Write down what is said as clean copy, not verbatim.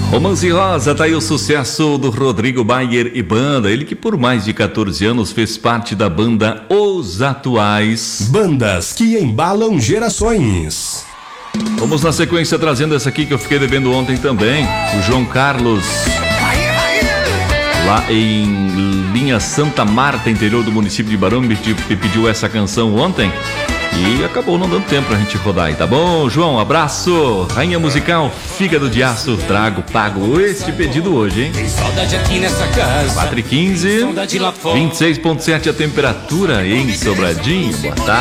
Romance Rosa, tá aí o sucesso do Rodrigo Bayer e banda. Ele que por mais de 14 anos fez parte da banda Os Atuais. Bandas que embalam gerações. Vamos na sequência trazendo essa aqui que eu fiquei devendo ontem também. O João Carlos, lá em Linha Santa Marta, interior do município de Barão, me pediu essa canção ontem. E acabou não dando tempo pra gente rodar aí, tá bom, João? Abraço! Rainha musical, Fígado de Aço, trago, pago este pedido hoje, hein? Tem saudade aqui nessa casa. 4h15, 26,7 a temperatura em Sobradinho. Boa tarde.